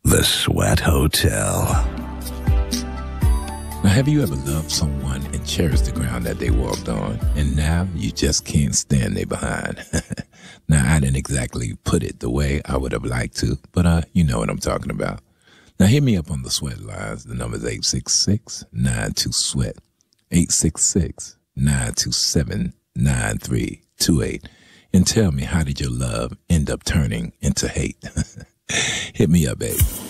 The Sweat Hotel. Now, have you ever loved someone and cherished the ground that they walked on, and now you just can't stand their behind? Now, I didn't exactly put it the way I would have liked to, but you know what I'm talking about. Now, hit me up on the Sweat lines. The number is 866-92-SWEAT, 866-927-9328, and tell me, how did your love end up turning into hate? Hit me up, babe.